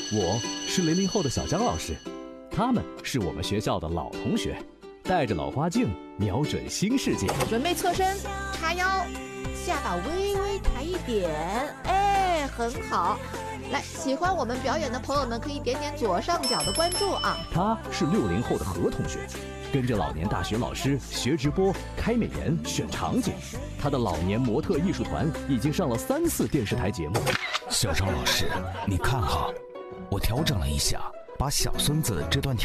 我是00后的小张老师，他们是我们学校的老同学，带着老花镜，瞄准新世界。 准备侧身，叉腰，下巴微微抬一点，哎，很好。来，喜欢我们表演的朋友们可以点点左上角的关注啊。 他是60后的何同学，跟着老年大学老师学直播、开美颜、选场景。他的老年模特艺术团已经上了3次电视台节目。 小张老师，你看哈，我调整了一下，把小孙子这段